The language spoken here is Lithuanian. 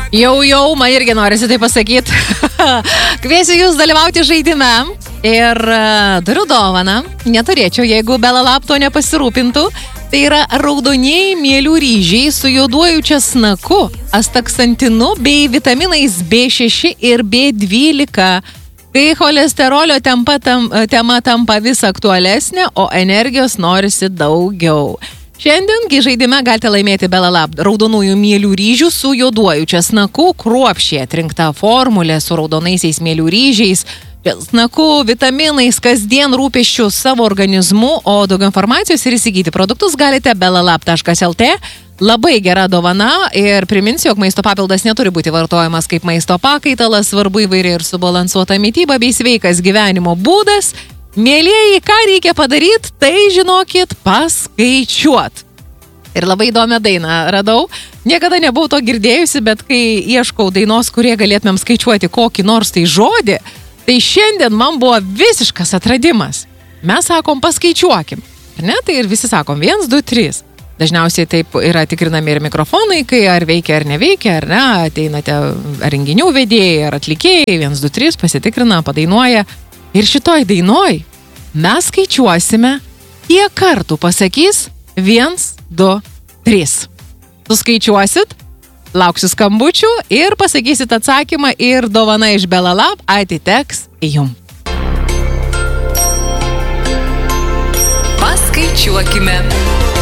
Jau, man irgi norisi tai pasakyti. Kviesiu jūs dalyvauti žaidime ir turiu dovaną. Neturėčiau, jeigu Belalab to nepasirūpintų. Tai yra raudonieji mielių ryžiai su juoduoju česnaku, astaksantinu bei vitaminais B6 ir B12. Kai cholesterolio tema tampa vis aktualesnė, o energijos norisi daugiau. Šiandiengi žaidime galite laimėti Belalab raudonųjų mielių ryžių su juoduoju česnaku, kruopščiai atrinkta formulė su raudonaisiais mielių ryžiais, česnaku, vitaminais, kasdien rūpesčių savo organizmu, o daugiau informacijos ir įsigyti produktus galite belalab.lt. Labai gera dovana ir priminsiu, jog maisto papildas neturi būti vartojamas kaip maisto pakaitalas, svarbu įvairiai ir subalansuota mityba bei sveikas gyvenimo būdas. Mėlieji, ką reikia padaryti, tai žinokit, paskaičiuot. Ir labai įdomią dainą radau. Niekada nebuvau to girdėjusi, bet kai ieškau dainos, kurie galėtumėm skaičiuoti kokį nors tai žodį, tai šiandien man buvo visiškas atradimas. Mes sakom, paskaičiuokim. Ne? Tai ir visi sakom, 1, 2, 3. Dažniausiai taip yra tikrinami ir mikrofonai, kai ar veikia ar neveikia, ar ne, ateinate renginių vedėjai ar atlikėjai, 1, 2, 3, pasitikrina, padainuoja. Ir šitoj dainoj mes skaičiuosime, kiek kartų pasakys 1, 2, 3. Suskaičiuosit, lauksiu skambučių ir pasakysit atsakymą ir dovana iš Belalab atiteks jum. Paskaičiuokime.